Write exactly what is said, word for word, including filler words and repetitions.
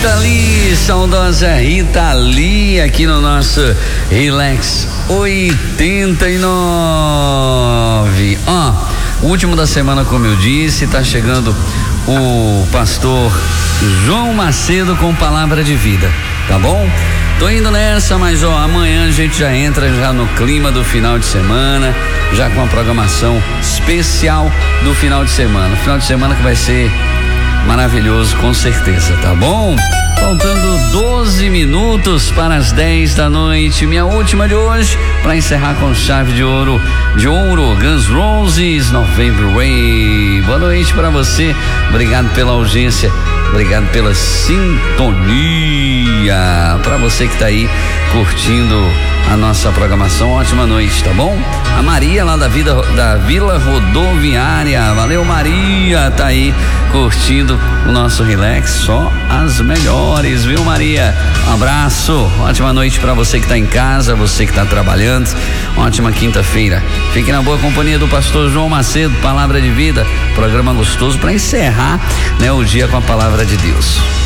Rita Lee, saudosa Rita Lee, aqui no nosso Relax oitenta e nove. Ó, oh, último da semana, como eu disse, tá chegando o pastor João Macedo com palavra de vida, tá bom? Tô indo nessa, mas ó, amanhã a gente já entra já no clima do final de semana, já com a programação especial do final de semana. Final de semana que vai ser maravilhoso, com certeza, tá bom? Faltando doze minutos para as dez da noite, minha última de hoje, para encerrar com chave de ouro, de ouro, Guns N' Roses, November Rain. Boa noite para você, obrigado pela audiência, obrigado pela sintonia, para você que tá aí curtindo a nossa programação, ótima noite, tá bom? A Maria lá da, vida, da Vila Rodoviária, valeu Maria, tá aí curtindo o nosso Relax, só as melhores, viu Maria? Um abraço, ótima noite para você que tá em casa, você que tá trabalhando, ótima quinta-feira. Fique na boa companhia do pastor João Macedo, palavra de vida, programa gostoso para encerrar, né, o dia com a palavra de Deus.